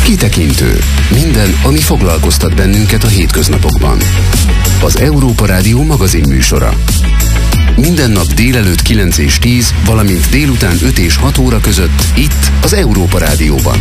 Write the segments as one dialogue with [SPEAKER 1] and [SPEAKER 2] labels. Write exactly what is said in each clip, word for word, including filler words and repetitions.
[SPEAKER 1] Kitekintő. Minden, ami foglalkoztat bennünket a hétköznapokban. Az Európa Rádió magazin műsora. Minden nap délelőtt kilenc és tíz, valamint délután öt és hat óra között itt az Európa Rádióban.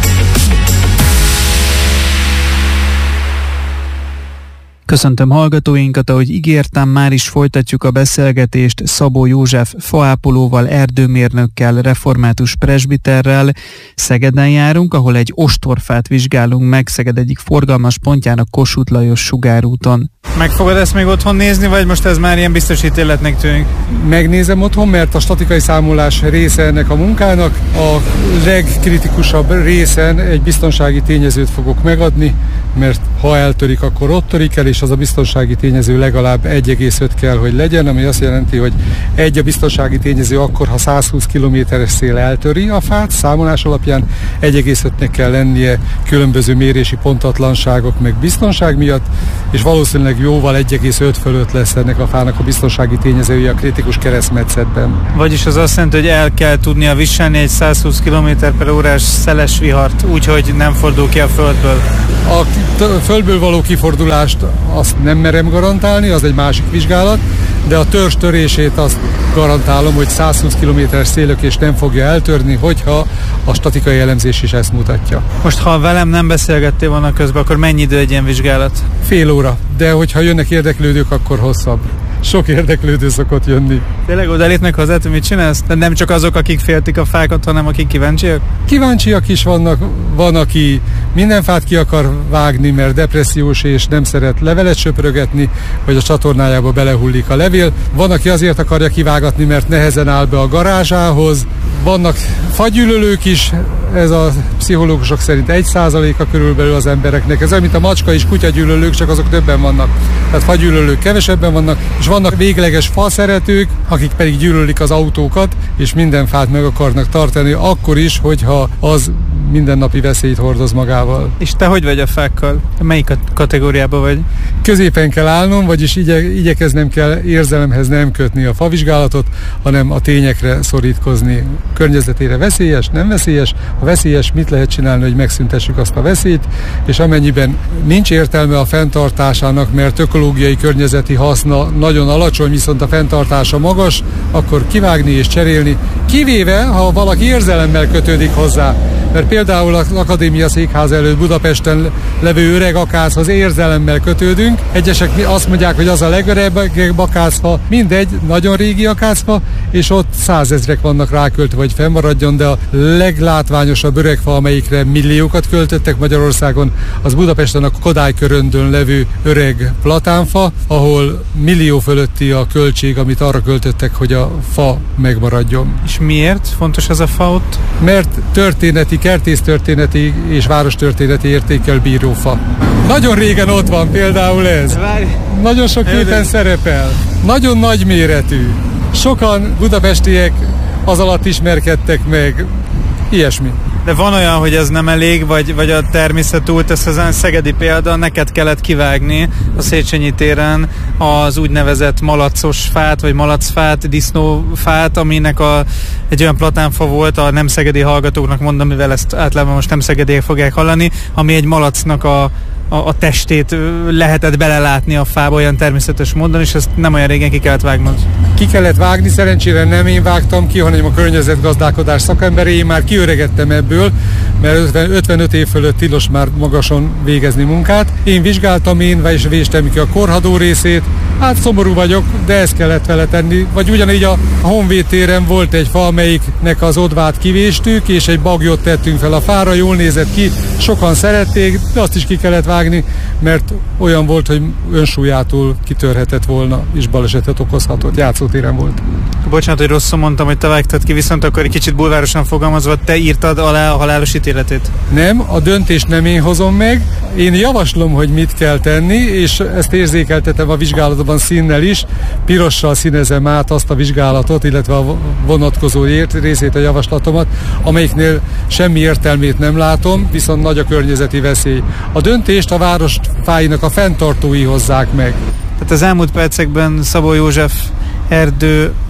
[SPEAKER 2] Köszöntöm hallgatóinkat, ahogy ígértem, már is folytatjuk a beszélgetést Szabó József faápolóval, erdőmérnökkel, református presbiterrel. Szegeden járunk, ahol egy ostorfát vizsgálunk meg Szeged egyik forgalmas pontján, a Kossuth Lajos sugárúton. Meg fogod ezt még otthon nézni, vagy most ez már ilyen biztos ítéletnek tűnik?
[SPEAKER 3] Megnézem otthon, mert a statikai számolás része ennek a munkának. A legkritikusabb részen egy biztonsági tényezőt fogok megadni, mert ha eltörik, akkor ott törik el, és az a biztonsági tényező legalább egy egész öt kell, hogy legyen, ami azt jelenti, hogy egy a biztonsági tényező akkor, ha száz húsz kilométeres szél eltöri a fát, számolás alapján egy egész ötnek kell lennie különböző mérési pontatlanságok meg biztonság miatt, és valószínűleg jóval egy egész öt fölött lesz ennek a fának a biztonsági tényezője a kritikus keresztmetszetben.
[SPEAKER 2] Vagyis az azt jelenti, hogy el kell tudnia viselni egy száz húsz kilométer per órás szeles vihart, úgyhogy nem fordul ki a földből.
[SPEAKER 3] A földből való kifordulást azt nem merem garantálni, az egy másik vizsgálat, de a törzs törését azt garantálom, hogy száz húsz kilométeres széllökés nem fogja eltörni, hogyha a statikai elemzés is ezt mutatja.
[SPEAKER 2] Most ha velem nem beszélgettél volna közben, akkor mennyi idő egy ilyen vizsgálat?
[SPEAKER 3] Fél óra, de hogyha jönnek érdeklődők, akkor hosszabb. Sok érdeklődő szokott jönni.
[SPEAKER 2] Tényleg oda lépnek hozzá, hogy mit csinálsz? De nem csak azok, akik féltik a fákat, hanem akik kíváncsiak?
[SPEAKER 3] Kíváncsiak is vannak. Van, aki minden fát ki akar vágni, mert depressziós és nem szeret levelet söprögetni, vagy a csatornájába belehullik a levél. Van, aki azért akarja kivágatni, mert nehezen áll be a garázsához. Vannak fagyűlölők is, ez a pszichológusok szerint egy százaléka körülbelül az embereknek. Ez olyan, mint a macska és kutyagyűlölők, csak azok többen vannak. Tehát fagyűlölők kevesebben vannak, és vannak végleges faszeretők, akik pedig gyűlölik az autókat, és minden fát meg akarnak tartani, akkor is, hogyha az mindennapi veszélyt hordoz magával.
[SPEAKER 2] És te hogy vagy a fákkal? Melyik kategóriában vagy?
[SPEAKER 3] Középen kell állnom, vagyis igye, igyekeznem kell érzelemhez nem kötni a favizsgálatot, hanem a tényekre szorítkozni. Környezetére veszélyes, nem veszélyes. Ha veszélyes, mit lehet csinálni, hogy megszüntessük azt a veszélyt, és amennyiben nincs értelme a fenntartásának, mert ökológiai környezeti haszna nagyon alacsony, viszont a fenntartása magas, akkor kivágni és cserélni, kivéve, ha valaki érzelemmel kötődik hozzá. Mert például az Akadémia székház előtt Budapesten levő öreg akáchoz érzelemmel kötődünk. Egyesek azt mondják, hogy az a legöregebb akácfa, mindegy, nagyon régi akácfa, és ott százezrek vannak ráköltve, hogy fennmaradjon, de a leglátványosabb öregfa, amelyikre milliókat költöttek Magyarországon, az Budapesten a Kodály-köröndön levő öreg platánfa, ahol millió fölötti a költség, amit arra költöttek, hogy a fa megmaradjon.
[SPEAKER 2] És miért fontos ez a fa ott?
[SPEAKER 3] Mert történeti, kertésztörténeti és várostörténeti értékkel bíró fa. Nagyon régen ott van például ez. Nagyon sok képen szerepel. Nagyon nagy méretű. Sokan budapestiek az alatt ismerkedtek meg. Ilyesmi.
[SPEAKER 2] De van olyan, hogy ez nem elég, vagy, vagy a természet túltesz, ezen szegedi példa, neked kellett kivágni a Széchenyi téren az úgynevezett malacos fát, vagy malacfát, disznófát, aminek a, egy olyan platánfa volt, a nem szegedi hallgatóknak mondom, mivel ezt általában most nem szegediek fogják hallani, ami egy malacnak a A, a testét lehetett belelátni a fába olyan természetes módon, és ezt nem olyan régen ki kellett vágnod.
[SPEAKER 3] Ki kellett vágni, szerencsére nem én vágtam ki, hanem a környezetgazdálkodás szakemberei. Én már kiöregettem ebből, mert ötvenöt év fölött tilos már magason végezni munkát. Én vizsgáltam, én és véstem ki a korhadó részét. Hát szomorú vagyok, de ezt kellett vele tenni. Vagy ugyanígy a Honvéd téren volt egy fa, amelyiknek az odvát kivéstük, és egy bagyot tettünk fel a fára, jól nézett ki, sokan szerették, de azt is ki kellett vágni, mert olyan volt, hogy önsúlyától kitörhetett volna, és balesetet okozhatott. Játszótéren volt.
[SPEAKER 2] Bocsánat, hogy rosszul mondtam, hogy te vágtad ki, viszont akkor egy kicsit bulvárosan fogalmazva, te írtad alá a halálos ítéletét?
[SPEAKER 3] Nem, a döntést nem én hozom meg. Én javaslom, hogy mit kell tenni, és ezt érzékeltetem a vizsgálatban színnel is. Pirossal színezem át azt a vizsgálatot, illetve a vonatkozó részét a javaslatomat, amelyiknél semmi értelmét nem látom, viszont nagy a környezeti veszély. A döntést a város fáinak a fenntartói hozzák meg.
[SPEAKER 2] Tehát az elmúlt percekben Szabó József erdő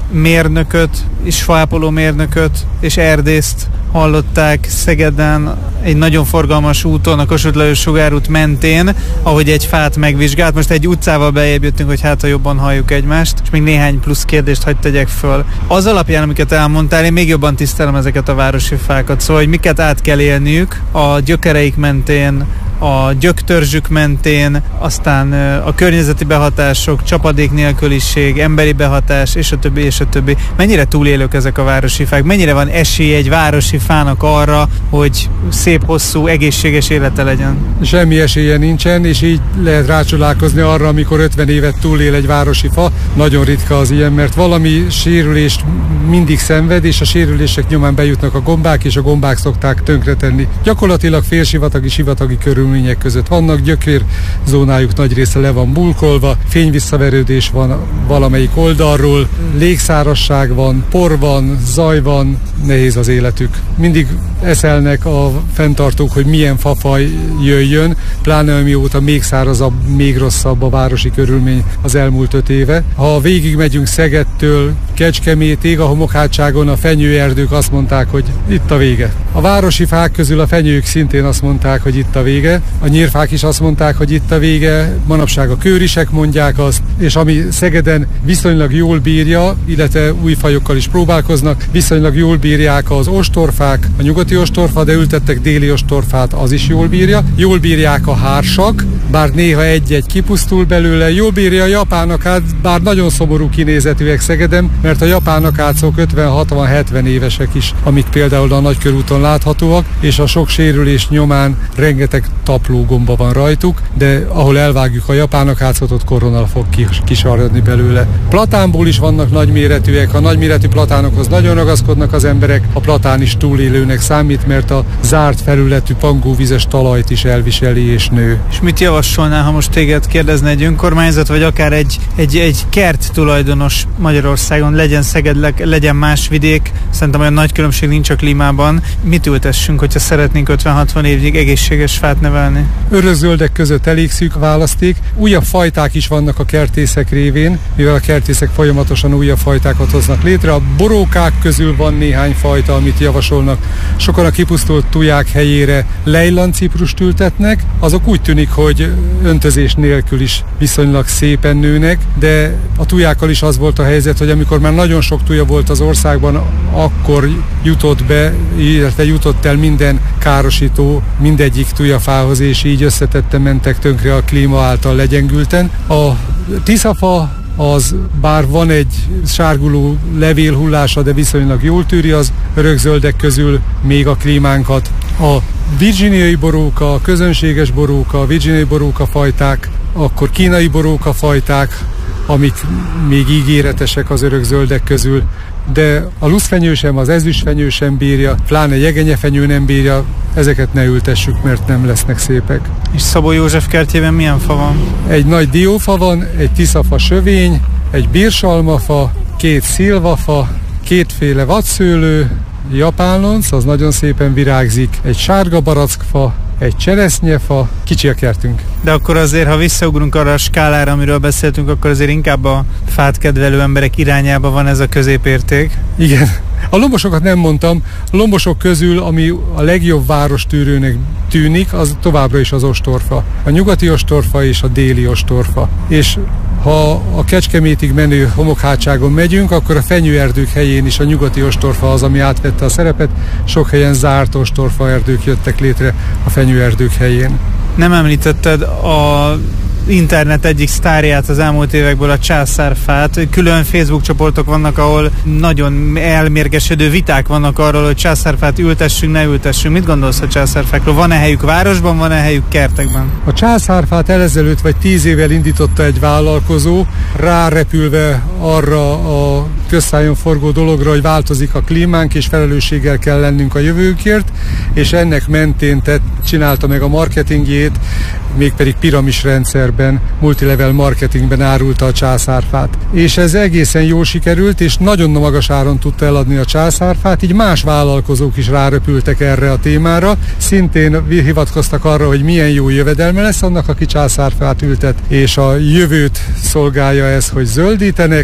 [SPEAKER 2] mérnököt, és faápoló mérnököt, és erdészt hallották Szegeden egy nagyon forgalmas úton, a Kossuth Lajos sugárút mentén, ahogy egy fát megvizsgált. Most egy utcával beljebb jöttünk, hogy hát ha jobban halljuk egymást, és még néhány plusz kérdést hadd tegyek föl. Az alapján, amiket elmondtál, én még jobban tisztelem ezeket a városi fákat, szóval, hogy miket át kell élniük a gyökereik mentén, a gyöktörzsük mentén, aztán a környezeti behatások, csapadék nélküliség, emberi behatás, és a többi, és a többi. Mennyire túlélők ezek a városi fák? Mennyire van esély egy városi fának arra, hogy szép, hosszú, egészséges élete legyen?
[SPEAKER 3] Semmi esélye nincsen, és így lehet rácsodálkozni arra, amikor ötven évet túlél egy városi fa. Nagyon ritka az ilyen, mert valami sérülést mindig szenved, és a sérülések nyomán bejutnak a gombák, és a gombák szokták tönkretenni. Gyakorlatilag félsivatagi, sivatagi körülmények között vannak, gyökérzónájuk nagy része le van bulkolva, fényvisszaverődés van valamelyik oldalról, légszárazság van, por van, zaj van, nehéz az életük. Mindig eszelnek a fenntartók, hogy milyen fafaj jöjjön, pláne amióta még szárazabb, még rosszabb a városi körülmény az elmúlt öt éve. Ha végig megyünk Szegedtől Kecskemétig, a homokhátságon a fenyőerdők azt mondták, hogy itt a vége. A városi fák közül a fenyők szintén azt mondták, hogy itt a vége. A nyírfák is azt mondták, hogy itt a vége, manapság a kőrisek mondják azt, és ami Szegeden viszonylag jól bírja, illetve új fajokkal is próbálkoznak, viszonylag jól bírják az ostorfák, a nyugati ostorfa, de ültettek déli ostorfát, az is jól bírja. Jól bírják a hársak, bár néha egy-egy kipusztul belőle, jól bírja a japánakát, bár nagyon szomorú kinézetűek Szegeden, mert a japánakácok ötven, hatvan, hetven évesek is, amik például a Nagykörúton láthatóak, és a sok sérülés nyomán rengeteg taplógomba van rajtuk, de ahol elvágjuk a japánakácot, ott korona fog kisarjadni belőle. Platánból is vannak nagyméretűek, a nagyméretű platánokhoz nagyon ragaszkodnak az emberek, a platán is túlélőnek számít, mert a zárt felületű pangóvizes talajt is elviseli és nő.
[SPEAKER 2] És mit javasolnál, ha most téged kérdezne egy önkormányzat, vagy akár egy, egy, egy kert tulajdonos Magyarországon, legyen Szeged, legyen más vidék, szerintem olyan nagy különbség nincs a klímában. Mit ültessünk, hogyha szeretnénk ötven-hatvan évig egészséges fát nevelni?
[SPEAKER 3] Örökzöldek között elég szűk választék. Újabb fajták is vannak a kertészek révén, mivel a kertészek folyamatosan újabb fajtákat hoznak létre. A borókák közül van néhány fajta, amit javasolnak. Sokan a kipusztult tuják helyére lejlanciprust ültetnek. Azok úgy tűnik, hogy öntözés nélkül is viszonylag szépen nőnek, de a tujákkal is az volt a helyzet, hogy amikor már nagyon sok tuja volt az országban, akkor jutott be, illetve jutott el minden károsító mindegyik tujafához, és így összetette mentek tönkre a klíma által legyengülten. A tiszafa az bár van egy sárguló levélhullása, de viszonylag jól tűri az örökzöldek közül még a klímánkat. A virginiai boróka, a közönséges boróka, a virginiai boróka fajták, akkor kínai boróka fajták, amik még ígéretesek az örökzöldek közül, de a luszfenyő sem, az ezüstfenyő sem bírja, pláne jegenyefenyő nem bírja, ezeket ne ültessük, mert nem lesznek szépek.
[SPEAKER 2] És Szabó József kertjében milyen fa van?
[SPEAKER 3] Egy nagy diófa van, egy tiszafa sövény, egy bírsalmafa, két szilvafa, kétféle vadszőlő, japánlonc, az nagyon szépen virágzik, egy sárga barackfa, egy cseresznyefa, kicsi a kertünk.
[SPEAKER 2] De akkor azért, ha visszaugrunk arra a skálára, amiről beszéltünk, akkor azért inkább a fát kedvelő emberek irányába van ez a középérték.
[SPEAKER 3] Igen. A lombosokat nem mondtam, a lombosok közül, ami a legjobb várostűrőnek tűnik, az továbbra is az ostorfa. A nyugati ostorfa és a déli ostorfa. És ha a Kecskemétig menő homokhátságon megyünk, akkor a fenyőerdők helyén is a nyugati ostorfa az, ami átvette a szerepet. Sok helyen zárt ostorfaerdők jöttek létre a fenyőerdők helyén.
[SPEAKER 2] Nem említetted a internet egyik sztárját az elmúlt évekből, a császárfát. Külön Facebook csoportok vannak, ahol nagyon elmérgesedő viták vannak arról, hogy császárfát ültessünk, ne ültessünk. Mit gondolsz a császárfákról? Van-e helyük városban, van-e helyük kertekben?
[SPEAKER 3] A császárfát ezelőtt vagy tíz évvel indította egy vállalkozó, rárepülve arra a közszájon forgó dologra, hogy változik a klímánk, és felelősséggel kell lennünk a jövőkért, és ennek mentén tett, csinálta meg a marketingjét, mégpedig piramis rendszerben, multilevel marketingben árulta a császárfát. És ez egészen jól sikerült, és nagyon magas áron tudta eladni a császárfát, így más vállalkozók is rárepültek erre a témára, szintén hivatkoztak arra, hogy milyen jó jövedelme lesz annak, aki császárfát ültet, és a jövőt szolgálja ez, hogy zöldítenek,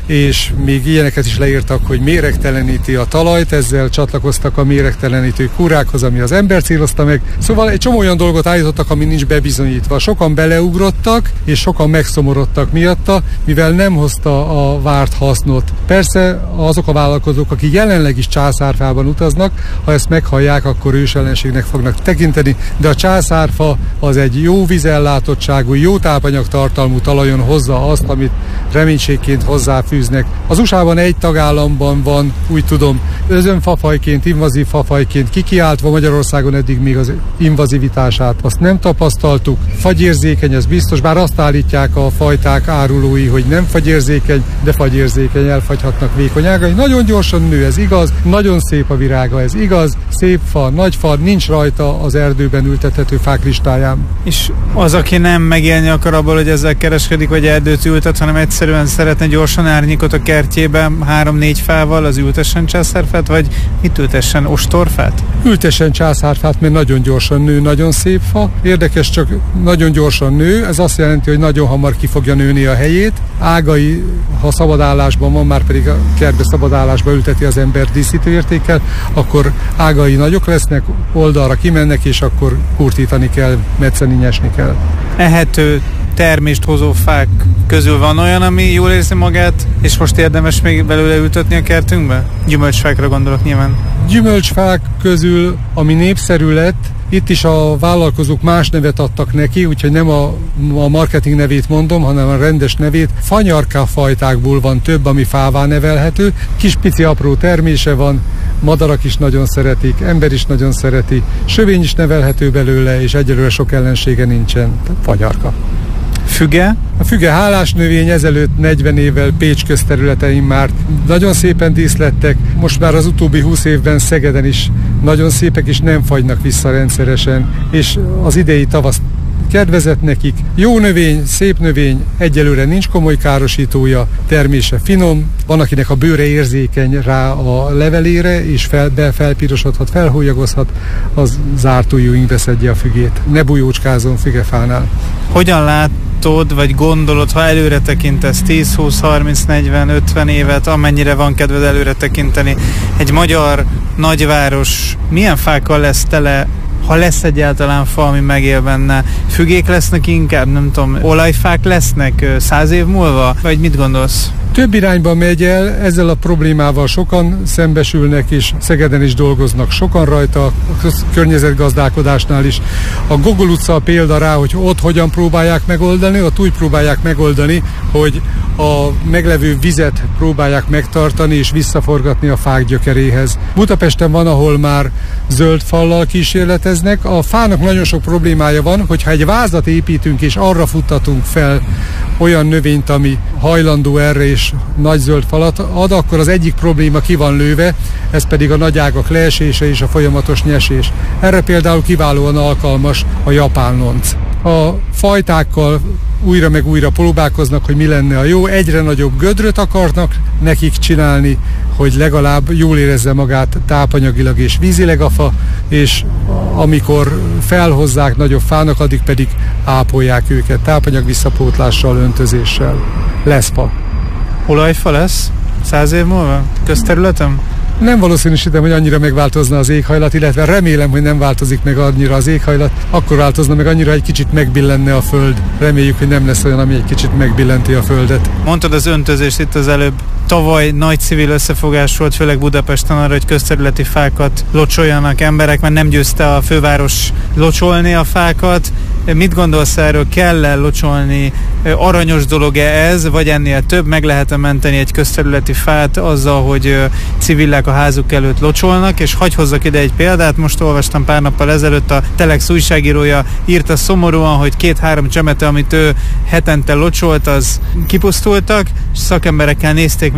[SPEAKER 3] és még ilyeneket is leírtak, hogy méregteleníti a talajt, ezzel csatlakoztak a méregtelenítő kúrákhoz, ami az ember célozta meg. Szóval egy csomó olyan dolgot állítottak, ami nincs bebizonyítva. Sokan beleugrottak, és sokan megszomorodtak miatta, mivel nem hozta a várt hasznot. Persze azok a vállalkozók, akik jelenleg is császárfában utaznak, ha ezt meghallják, akkor ősellenségnek fognak tekinteni, de a császárfa az egy jó vízellátottságú, jó tápanyagtartalmú talajon hozza azt, amit reménységként hozzáfűznek. Az u es á-ban egy tagállamban van, úgy tudom, özönfafajként, invazív fafajként kikiáltva, Magyarországon eddig még az invazivitását azt nem tapasztaltuk. Fagyérzékeny, ez biztos, bár azt állítják a fajták árulói, hogy nem fagyérzékeny, de fagyérzékeny, elfagyhatnak vékony ágai. Nagyon gyorsan nő, ez igaz, nagyon szép a virága, ez igaz, szép fa, nagy fa, nincs rajta az erdőben ültethető fák listáján.
[SPEAKER 2] És az, aki nem megélni akar abból, hogy ezzel kereskedik, vagy erdőt ültet, hanem egyszerűen szeretne gyorsan árnyékot a kertjében három-négy fával, az ültessen császárfát, vagy mit ültessen, ostorfát?
[SPEAKER 3] Ültessen császárfát, mert nagyon gyorsan nő, nagyon szép fa. Érdekes, csak nagyon gyorsan nő, ez azt jelenti, hogy nagyon hamar ki fogja nőni a helyét. Ágai, ha szabadállásban van, már pedig a kertbe szabadállásba ülteti az ember díszítőértékkel, akkor ágai nagyok lesznek, oldalra kimennek, és akkor kurtítani kell, metszeni, nyesni kell.
[SPEAKER 2] Ehető termést hozó fák közül van olyan, ami jól érzi magát, és most érdemes még belőle ültetni a kertünkbe? Gyümölcsfákra gondolok nyilván.
[SPEAKER 3] Gyümölcsfák közül, ami népszerű lett, itt is a vállalkozók más nevet adtak neki, úgyhogy nem a, a marketing nevét mondom, hanem a rendes nevét. Fanyarka fajtákból van több, ami fává nevelhető. Kis pici apró termése van, madarak is nagyon szeretik, ember is nagyon szereti, sövény is nevelhető belőle, és egyelőre sok ellensége nincsen. Fanyarka.
[SPEAKER 2] Füge?
[SPEAKER 3] A füge hálás növény, ezelőtt negyven évvel Pécs közterületein már nagyon szépen díszlettek, most már az utóbbi húsz évben Szegeden is nagyon szépek, és nem fagynak vissza rendszeresen, és az idei tavasz kedvezett nekik. Jó növény, szép növény, egyelőre nincs komoly károsítója, termése finom, van, akinek a bőre érzékeny rá a levelére, és fel, felpirosodhat, felhólyagozhat, az zárt ujjúink beszedje a fügét. Ne bujócskázom fügefánál.
[SPEAKER 2] Hogyan látod, vagy gondolod, ha előre tekintesz tíz, húsz, harminc, negyven, ötven évet, amennyire van kedved előre tekinteni, egy magyar nagyváros milyen fákkal lesz tele, ha lesz egyáltalán fa, ami megél benne? Fügék lesznek inkább, nem tudom, olajfák lesznek száz év múlva? Vagy mit gondolsz?
[SPEAKER 3] Több irányba megy el, ezzel a problémával sokan szembesülnek, és Szegeden is dolgoznak sokan rajta, a környezetgazdálkodásnál is. A Gogol utca a példa rá, hogy ott hogyan próbálják megoldani, ott úgy próbálják megoldani, hogy a meglevő vizet próbálják megtartani és visszaforgatni a fák gyökeréhez. Budapesten van, ahol már zöld fallal kísérleteznek. A fának nagyon sok problémája van, hogyha egy vázat építünk és arra futtatunk fel olyan növényt, ami hajlandó erre és nagy zöld falat ad, akkor az egyik probléma ki van lőve, ez pedig a nagy ágak leesése és a folyamatos nyesés. Erre például kiválóan alkalmas a japán lonc. A fajtákkal újra meg újra próbálkoznak, hogy mi lenne a jó. Egyre nagyobb gödröt akarnak nekik csinálni, hogy legalább jól érezze magát tápanyagilag és vízileg a fa, és amikor felhozzák nagyobb fának, addig pedig ápolják őket tápanyag visszapótlással, öntözéssel. Lesz fa.
[SPEAKER 2] Olajfa lesz? Száz év múlva? Közterületem?
[SPEAKER 3] Nem valószínűsítem, hogy annyira megváltozna az éghajlat, illetve remélem, hogy nem változik meg annyira az éghajlat, akkor változna meg annyira, egy kicsit megbillenne a föld. Reméljük, hogy nem lesz olyan, ami egy kicsit megbillenti a földet.
[SPEAKER 2] Mondtad az öntözést itt az előbb. Tavaly nagy civil összefogás volt, főleg Budapesten arra, hogy közterületi fákat locsoljanak emberek, mert nem győzte a főváros locsolni a fákat. Mit gondolsz erről? Kell-e locsolni? Aranyos dolog-e ez, vagy ennél több? Meg lehet-e menteni egy közterületi fát azzal, hogy civilek a házuk előtt locsolnak? És hagy hozzak ide egy példát, most olvastam pár nappal ezelőtt, a Telex újságírója írta szomorúan, hogy két-három csemete, amit ő hetente locsolt, az kipusztultak, és szakemberekkel nézték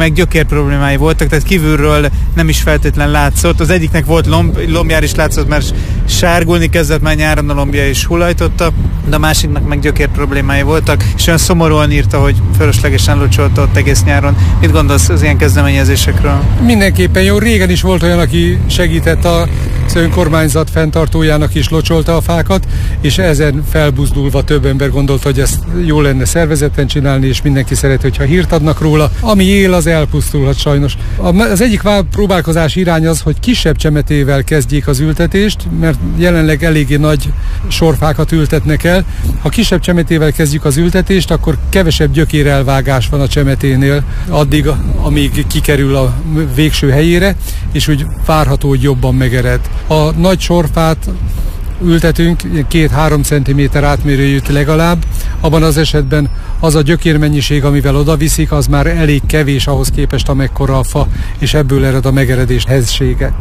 [SPEAKER 2] meg gyökér problémái voltak, tehát kívülről nem is feltétlen látszott. Az egyiknek volt lomb, lombjár is látszott, mert sárgulni kezdett már nyáron a lombja is hullajtotta, de a másiknak meg gyökér problémái voltak, és olyan szomorúan írta, hogy fölöslegesen locsolta ott egész nyáron. Mit gondolsz az ilyen kezdeményezésekről?
[SPEAKER 3] Mindenképpen jó. Régen is volt olyan, aki segített a az önkormányzat fenntartójának is locsolta a fákat, és ezen felbuzdulva több ember gondolta, hogy ezt jó lenne szervezetten csinálni, és mindenki szereti, hogyha hírt adnak róla. Ami él, az elpusztulhat sajnos. Az egyik próbálkozás irány az, hogy kisebb csemetével kezdjék az ültetést, mert jelenleg eléggé nagy sorfákat ültetnek el. Ha kisebb csemetével kezdjük az ültetést, akkor kevesebb gyökérelvágás van a csemeténél addig, amíg kikerül a végső helyére, és úgy várható, hogy jobban megered. A nagy sorfát ültetünk, két-három centiméter átmérőjűt legalább, abban az esetben az a gyökérmennyiség, amivel odaviszik, az már elég kevés ahhoz képest, amekkora a fa, és ebből ered a megeredés hezsége.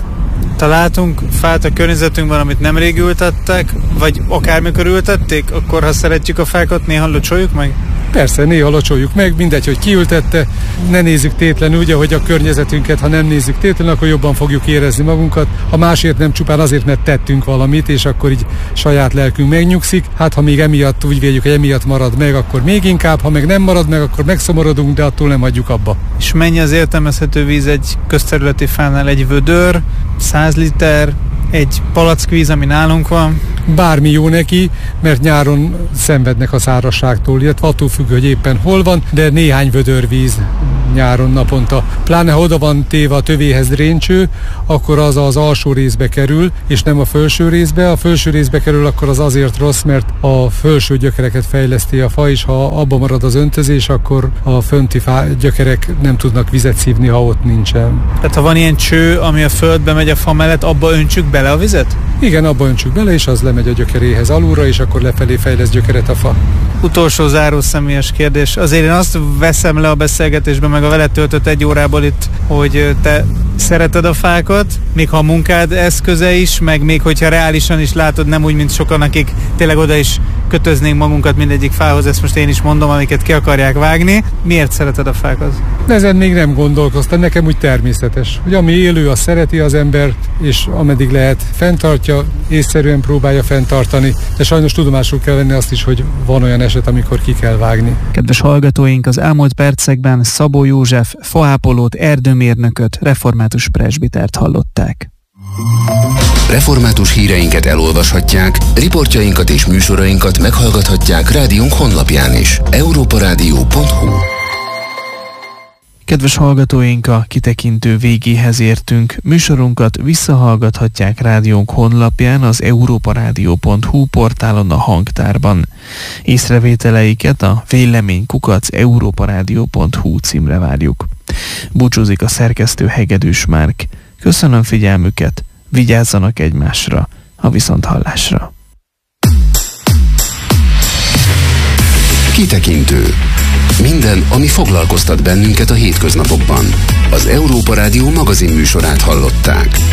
[SPEAKER 2] Találtunk fát a környezetünkben, amit nemrég ültettek, vagy akármikor ültették, akkor ha szeretjük a fákat, néha locsoljuk meg?
[SPEAKER 3] Persze, néha locsoljuk meg, mindegy, hogy kiültette, ne nézzük tétlenül, ugye, hogy a környezetünket, ha nem nézzük tétlenül, akkor jobban fogjuk érezni magunkat, ha másért nem csupán azért, mert tettünk valamit, és akkor így saját lelkünk megnyugszik. Hát ha még emiatt úgy véljük, hogy emiatt marad meg, akkor még inkább, ha meg nem marad meg, akkor megszomorodunk, de attól nem hagyjuk abba.
[SPEAKER 2] És mennyi az értelmezhető víz egy közterületi fánál? Egy vödör, száz liter, egy palackvíz, ami nálunk van?
[SPEAKER 3] Bármi jó neki, mert nyáron szenvednek a szárazságtól, illetve attól függ, hogy éppen hol van, de néhány vödör víz nyáron naponta. Pláne ha oda van téve a tövéhez dréncső, akkor az az alsó részbe kerül, és nem a felső részbe. A felső részbe kerül, akkor az azért rossz, mert a felső gyökereket fejleszti a fa, és ha abba marad az öntözés, akkor a fönti fá, gyökerek nem tudnak vizet szívni, ha ott nincsen.
[SPEAKER 2] Tehát ha van ilyen cső, ami a földbe megy a fa mellett, abba öntsük bele a vizet?
[SPEAKER 3] Igen, abba öntsük bele, és az lemegy a gyökeréhez alulra, és akkor lefelé fejlesz gyökeret a fa.
[SPEAKER 2] Utolsó záró személyes kérdés. Azért én azt veszem le a beszélgetésben, meg a veled töltött egy órából itt, hogy te szereted a fákat, még ha a munkád eszköze is, meg még hogyha reálisan is látod, nem úgy, mint sokan, akik tényleg oda is kötöznénk magunkat mindegyik fához, ezt most én is mondom, amiket ki akarják vágni. Miért szereted a fákat?
[SPEAKER 3] Ezen még nem gondolkoztam, nekem úgy természetes, hogy ami élő, az szereti az ember, és ameddig lehet fenntartja, észszerűen próbálja fenntartani, de sajnos tudomásul kell venni azt is, hogy van olyan eset, amikor ki kell vágni.
[SPEAKER 4] Kedves hallgatóink, az elmúlt percekben Szabó József faápolót, erdőmérnököt, református presbitert hallották.
[SPEAKER 1] Református híreinket elolvashatják, riportjainkat és műsorainkat meghallgathatják rádiónk honlapján is. európarádió pont hu.
[SPEAKER 4] Kedves hallgatóink, a kitekintő végéhez értünk. Műsorunkat visszahallgathatják rádiónk honlapján, az európarádió pont hu portálon, a hangtárban. Észrevételeiket a vélemény kukac európarádió pont hu címre várjuk. Búcsúzik a szerkesztő Hegedűs Márk. Köszönöm figyelmüket, vigyázzanak egymásra, a viszonthallásra.
[SPEAKER 1] Kitekintő. Minden, ami foglalkoztat bennünket a hétköznapokban. Az Európa Rádió magazin műsorát hallották.